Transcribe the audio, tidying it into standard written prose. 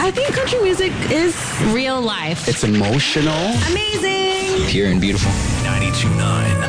I think country music is real life. It's emotional. Amazing. Pure and beautiful. 92.9